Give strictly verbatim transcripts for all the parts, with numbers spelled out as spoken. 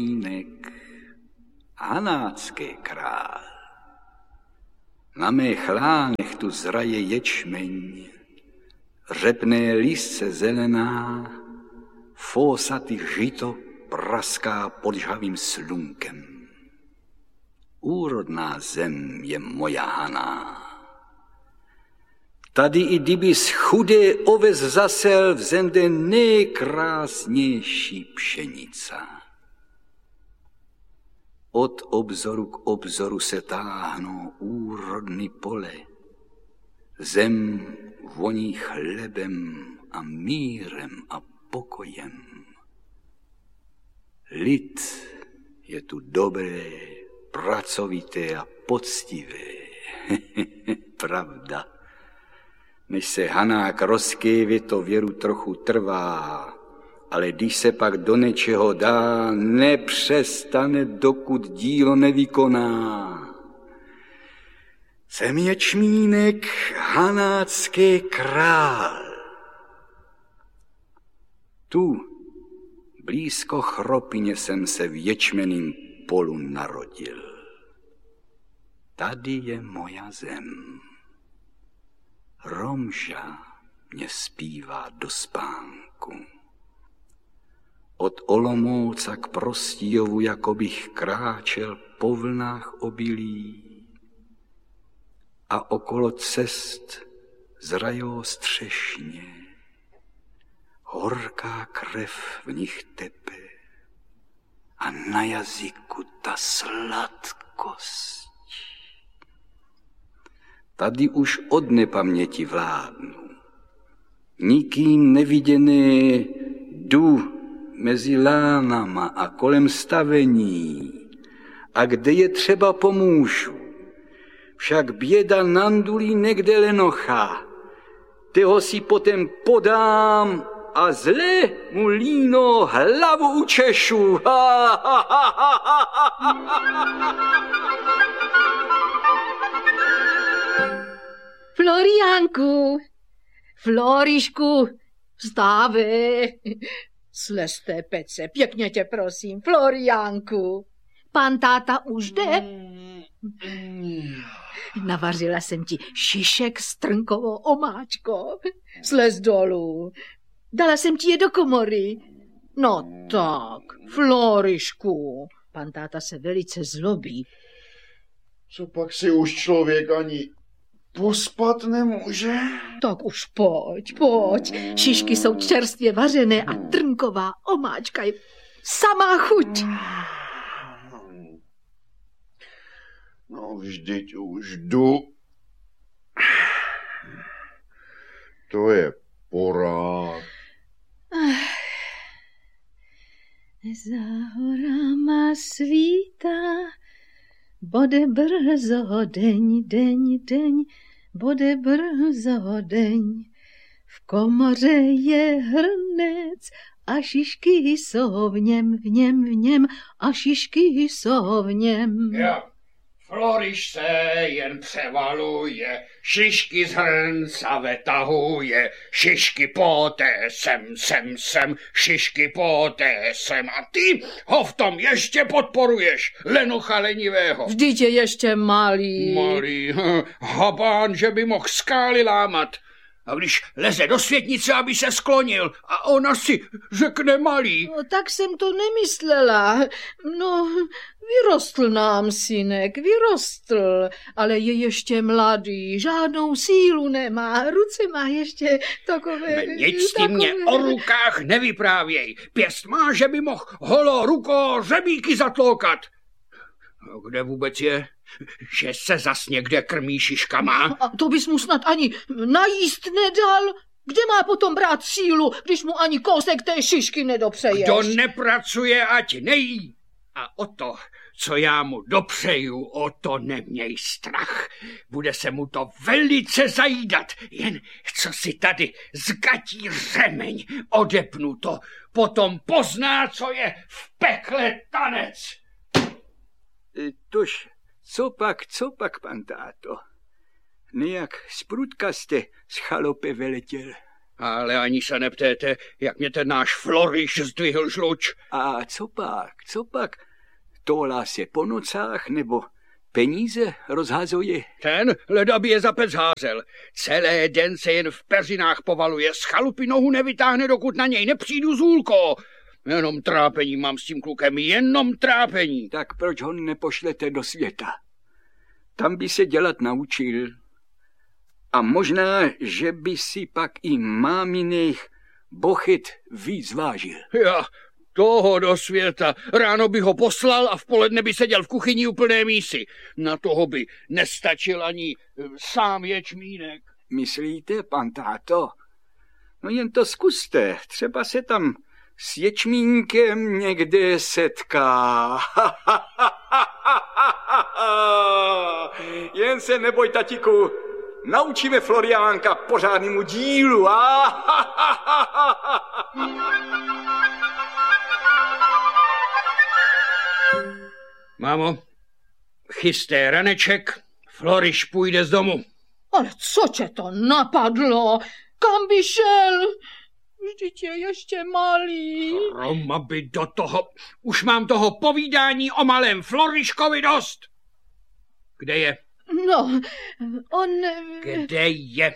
Hanácký král. Na mých lánech tu zraje ječmeň, řepné lístce zelená, fósaty žito praská pod žhavým slunkem. Úrodná zem je moja Haná. Tady i kdyby z chudé oves zasel vzende nejkrásnější pšenica. Od obzoru k obzoru se táhnou úrodný pole. Zem voní chlebem a mírem a pokojem. Lid je tu dobré, pracovité a poctivé. Pravda. Než se Hanák rozkývě, to věru trochu trvá, ale když se pak do něčeho dá, nepřestane, dokud dílo nevykoná. Jsem ječmínek, hanácký král. Tu, blízko Chropině, jsem se v ječmeným polu narodil. Tady je moja zem. Romža mě zpívá do spánku. Od Olomouca k Prostíjovu, jako bych kráčel po vlnách obilí. A okolo cest zrajou střešně. Horká krev v nich tepe a na jazyku ta sladkost. Tady už od nepaměti vládnu. Nikým neviděné jdu mezi lánama a kolem stavení, a kde je třeba pomůžu. Však běda nandulí někde lenocha, toho si potom podám a zle mu líno hlavu učešu. Floriánku, Florišku, vstávej. Slezte pece, pěkně tě prosím, Floriánku. Pan táta už jde? Navařila jsem ti šišek s trnkovou omáčkou. Slez dolů. Dala jsem ti je do komory. No tak, Florišku. Pan táta se velice zlobí. Co pak si už člověk ani pospat nemůže? Tak už pojď, pojď. Šišky jsou čerstvě vařené a trnková omáčka je samá chuť. No vždyť už jdu. To je pora. Za horama svítá, bude brzo deň, deň, deň, bude brzo deň. V komoře je hrnec a šišky jsou v něm, v něm, v něm a šišky jsou v něm. Jo, Floriš se jen převaluje, šišky z hrnca vetahuje, šišky poté sem, sem, sem, šišky poté sem a ty ho v tom ještě podporuješ, lenocha lenivého. Vždyť je ještě malý. Malý, habán, že by mohl skály lámat. A když leze do světnice, aby se sklonil a ona si řekne malý. No, tak jsem to nemyslela. No, vyrostl nám synek, vyrostl, ale je ještě mladý, žádnou sílu nemá, ruce má ještě takové... Nic takové... ty mě o rukách nevyprávěj. Pěst má, že by mohl holo ruko řebíky zatloukat. A kde vůbec je? Že se zas někde krmí šiškama? A to bys mu snad ani najíst nedal? Kde má potom brát sílu, když mu ani kousek té šišky nedopřeješ? Kdo nepracuje, ať nejí. A o to, co já mu dopřeju, o to neměj strach. Bude se mu to velice zajídat, jen co si tady zgatí řemeň, odepnu to, potom pozná, co je v pekle tanec. Tož, co pak, co pak, pan táto? Nejak zprudka jste z chalupy veletěl. Ale ani se neptéte, jak mě ten náš Floriš zdvihl žluč. A co pak, co pak? Tohlá se po nocách nebo peníze rozhazuje? Ten leda by je za pec házel. Celé den se jen v peřinách povaluje. Z chalupy nohu nevytáhne, dokud na něj nepřijdu z hůlko. Jenom trápení mám s tím klukem, jenom trápení. Tak proč ho nepošlete do světa? Tam by se dělat naučil. A možná, že by si pak i máminých bochet víc vážil. Já, toho do světa. Ráno by ho poslal a v poledne by seděl v kuchyni u plné mísy. Na toho by nestačil ani sám ječmínek. Myslíte, pan táto? No jen to zkuste. Třeba se tam s ječmínkem někde setká. Jen se neboj, tatiku. Naučíme Floriánka pořádnému dílu. Mámo, chysté raneček, Floriš půjde z domu. Ale co tě to napadlo? Kam by šel? Vždyť je ještě malý. Roma by do toho. Už mám toho povídání o malém Floriškovi dost. Kde je? No, on... Kde je?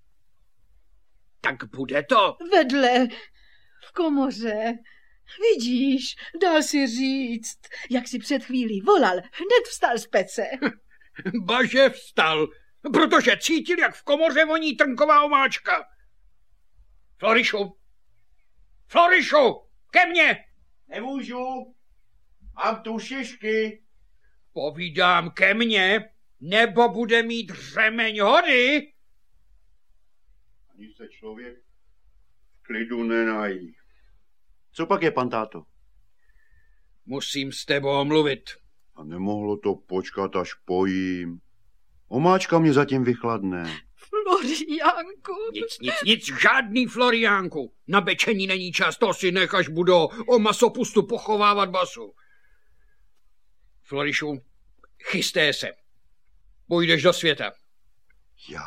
Tak bude to. Vedle, v komoře. Vidíš, dal si říct, jak si před chvílí volal, hned vstal z pece. Baže vstal, protože cítil, jak v komoře voní trnková omáčka. Florišu, Florišu, ke mně. Nemůžu, mám tu šišky. Povídám ke mně, nebo bude mít řemeň hody. Ani se člověk v klidu nenají. Co pak je, pan táto? Musím s tebou mluvit. A nemohlo to počkat, až pojím. Omáčka mě zatím vychladne. Floriánku. Nic, nic, nic, žádný Floriánku. Na bečení není čas, to si nech, až budou o masopustu pochovávat basu. Florišu, chysté se. Půjdeš do světa. Já.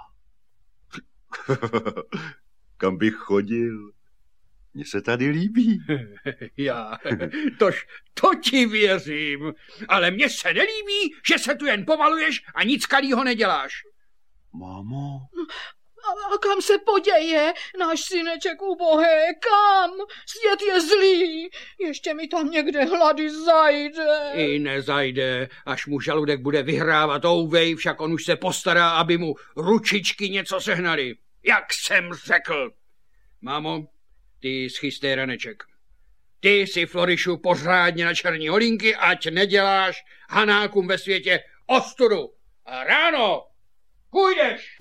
Kam bych chodil? Mně se tady líbí. Já, tož to ti věřím. Ale mně se nelíbí, že se tu jen pomaluješ a nic kalýho neděláš. Mámo? A, a kam se poděje náš syneček ubohé? Kam? Svět je zlý. Ještě mi tam někde hlady zajde. I nezajde, až mu žaludek bude vyhrávat ouvej, však on už se postará, aby mu ručičky něco sehnali. Jak jsem řekl. Mámo, ty schystej raneček. Ty si, Florišu, pořádně na černí holínky, ať neděláš Hanákům ve světě ostudu. A ráno půjdeš.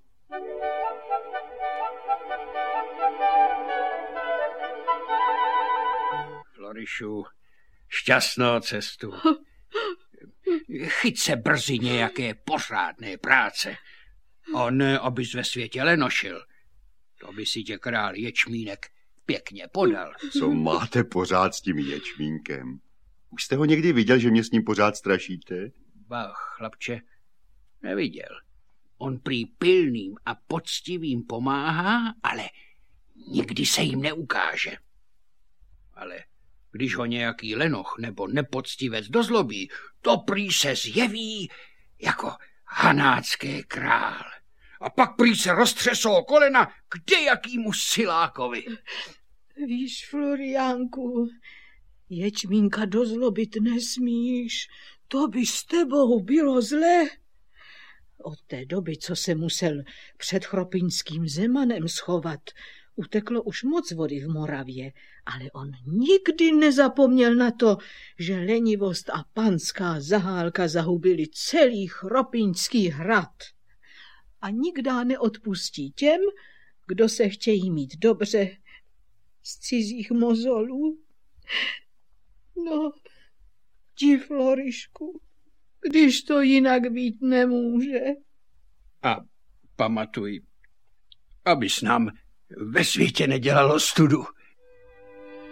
Florišu, šťastnou cestu. Chyť se brzy nějaké pořádné práce. On, abys ve světě lenošil. To by si tě král ječmínek pěkně podal. Co máte pořád s tím ječmínkem? Už jste ho někdy viděl, že mě s ním pořád strašíte? Bah, chlapče, neviděl. On prý pilným a poctivým pomáhá, ale nikdy se jim neukáže. Ale když ho nějaký lenoch nebo nepoctivec dozlobí, to prý se zjeví jako hanácké král. A pak prý se roztřesou kolena kdejakýmu silákovi. Víš, Floriánku, ječmínka dozlobit nesmíš, to by s tebou bylo zle. Od té doby, co se musel před chropinským Zemanem schovat, uteklo už moc vody v Moravě, ale on nikdy nezapomněl na to, že lenivost a panská zahálka zahubili celý chropinský hrad. A nikdy neodpustí těm, kdo se chtějí mít dobře z cizích mozolů. No, ti, Florišku, když to jinak být nemůže. A pamatuj, abys nám ve světě nedělalo studu.